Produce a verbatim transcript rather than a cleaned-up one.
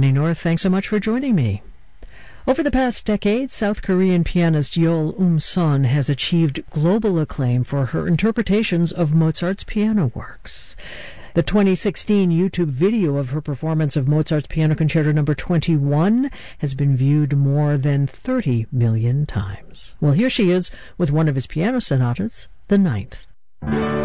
Jenny North. Thanks so much for joining me. Over the past decade, South Korean pianist Yeol Um-son has achieved global acclaim for her interpretations of Mozart's piano works. The twenty sixteen YouTube video of her performance of Mozart's Piano Concerto number twenty-one has been viewed more than thirty million times. Well, here she is with one of his piano sonatas, the ninth.